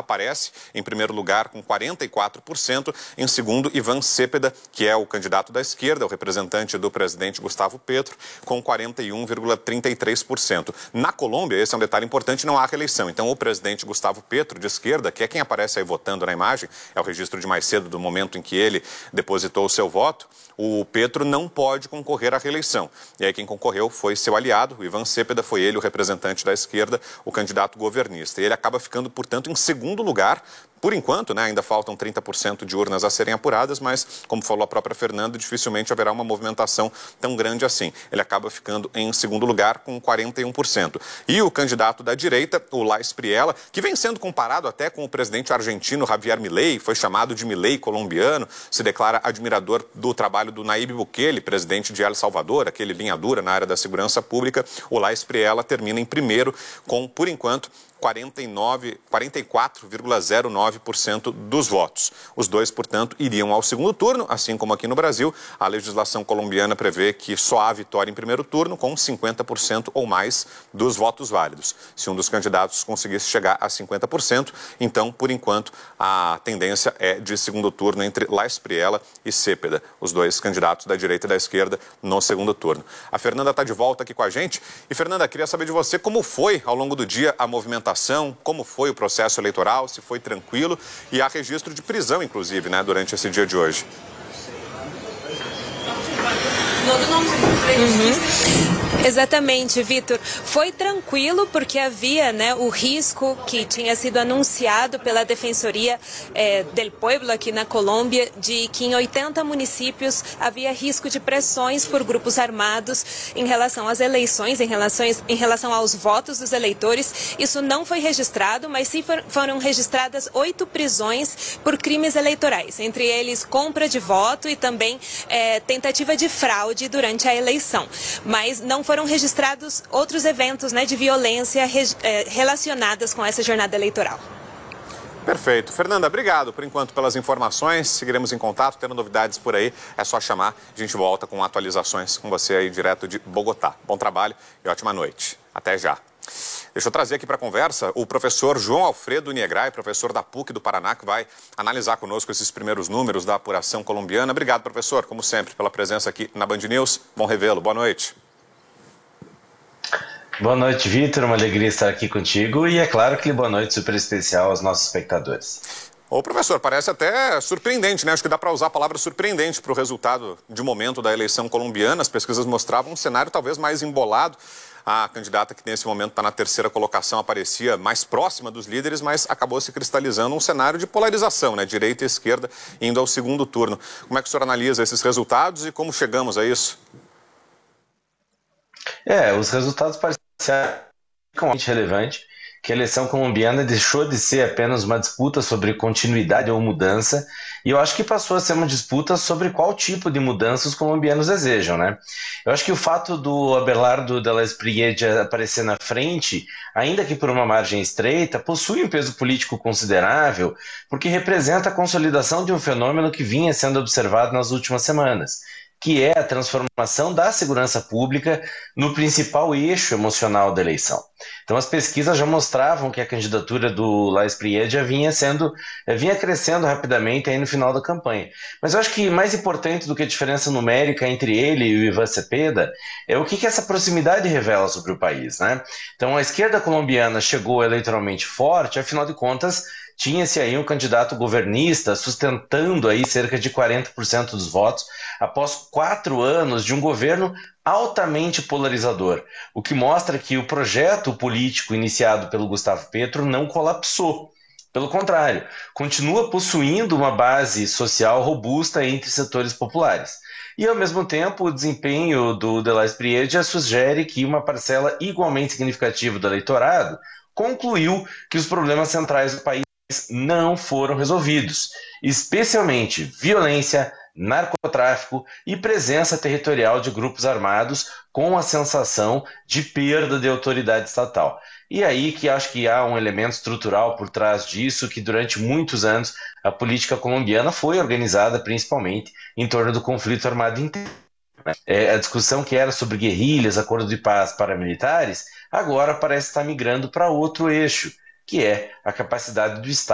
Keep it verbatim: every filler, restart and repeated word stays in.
aparece em primeiro lugar com quarenta e quatro por cento, em segundo Ivan Cepeda, que é o candidato da esquerda, o representante do presidente Gustavo Petro, com quarenta e um vírgula trinta e três por cento. Na Colômbia, esse é um detalhe importante, não há reeleição. Então, o presidente Gustavo Petro, de esquerda, que é quem aparece aí votando na imagem, é o registro de mais cedo do momento em que ele depositou o seu voto, o Petro não pode concorrer à reeleição. E aí quem concorreu foi seu aliado, o Ivan Cepeda, foi ele o representante da esquerda, o candidato governista. E ele acaba ficando, portanto, em segundo lugar. Por enquanto, né, ainda faltam trinta por cento de urnas a serem apuradas, mas, como falou a própria Fernanda, dificilmente haverá uma movimentação tão grande assim. Ele acaba ficando em segundo lugar com quarenta e um por cento. E o candidato da direita, o Lais Priela, que vem sendo comparado até com o presidente argentino Javier Milei, foi chamado de Milei colombiano, se declara admirador do trabalho do Nayib Bukele, presidente de El Salvador, aquele linha dura na área da segurança pública. O Lais Priela termina em primeiro com, por enquanto, quarenta e nove, quarenta e quatro vírgula zero nove por cento dos votos. Os dois, portanto, iriam ao segundo turno, assim como aqui no Brasil. A legislação colombiana prevê que só há vitória em primeiro turno com cinquenta por cento ou mais dos votos válidos. Se um dos candidatos conseguisse chegar a cinquenta por cento, então, por enquanto, a tendência é de segundo turno entre Lais Priela e Cepeda, os dois candidatos da direita e da esquerda no segundo turno. A Fernanda está de volta aqui com a gente. E, Fernanda, queria saber de você como foi, ao longo do dia, a movimentação, como foi o processo eleitoral, se foi tranquilo, e há registro de prisão, inclusive, né, durante esse dia de hoje. Uhum. Exatamente, Vitor. Foi tranquilo porque havia, né, o risco que tinha sido anunciado pela Defensoria eh, del Pueblo aqui na Colômbia, de que em oitenta municípios havia risco de pressões por grupos armados em relação às eleições, em relação, em relação aos votos dos eleitores. Isso não foi registrado, mas sim foram registradas oito prisões por crimes eleitorais, entre eles compra de voto e também eh, tentativa de fraude durante a eleição. Mas não foram registrados outros eventos, né, de violência relacionadas com essa jornada eleitoral. Perfeito. Fernanda, obrigado por enquanto pelas informações. Seguiremos em contato, tendo novidades por aí, é só chamar. A gente volta com atualizações com você aí direto de Bogotá. Bom trabalho e ótima noite. Até já. Deixa eu trazer aqui para a conversa o professor João Alfredo Niegrai, professor da P U C do Paraná, que vai analisar conosco esses primeiros números da apuração colombiana. Obrigado, professor, como sempre, pela presença aqui na Band News. Bom revê-lo. Boa noite. Boa noite, Vitor. Uma alegria estar aqui contigo e, é claro, que boa noite super especial aos nossos espectadores. Ô, professor, parece até surpreendente, né? Acho que dá para usar a palavra surpreendente para o resultado de momento da eleição colombiana. As pesquisas mostravam um cenário talvez mais embolado. A candidata que nesse momento está na terceira colocação aparecia mais próxima dos líderes, mas acabou se cristalizando um cenário de polarização, né? Direita e esquerda indo ao segundo turno. Como é que o senhor analisa esses resultados e como chegamos a isso? É, os resultados parecem extremamente relevantes, que a eleição colombiana deixou de ser apenas uma disputa sobre continuidade ou mudança, e eu acho que passou a ser uma disputa sobre qual tipo de mudança os colombianos desejam, né? Eu acho que o fato do Abelardo de la Espriella aparecer na frente, ainda que por uma margem estreita, possui um peso político considerável, porque representa a consolidação de um fenômeno que vinha sendo observado nas últimas semanas, que é a transformação da segurança pública no principal eixo emocional da eleição. Então as pesquisas já mostravam que a candidatura do Lais Priella vinha sendo, vinha crescendo rapidamente aí no final da campanha. Mas eu acho que mais importante do que a diferença numérica entre ele e o Ivan Cepeda é o que, que essa proximidade revela sobre o país, né? Então a esquerda colombiana chegou eleitoralmente forte, afinal de contas, tinha-se aí um candidato governista sustentando aí cerca de quarenta por cento dos votos após quatro anos de um governo altamente polarizador, o que mostra que o projeto político iniciado pelo Gustavo Petro não colapsou. Pelo contrário, continua possuindo uma base social robusta entre setores populares. E, ao mesmo tempo, o desempenho do de la Espriella sugere que uma parcela igualmente significativa do eleitorado concluiu que os problemas centrais do país não foram resolvidos, especialmente violência, narcotráfico e presença territorial de grupos armados com a sensação de perda de autoridade estatal. E aí que acho que há um elemento estrutural por trás disso, que durante muitos anos a política colombiana foi organizada principalmente em torno do conflito armado interno. É, a discussão que era sobre guerrilhas, acordo de paz paramilitares, agora parece estar migrando para outro eixo, que é a capacidade do Estado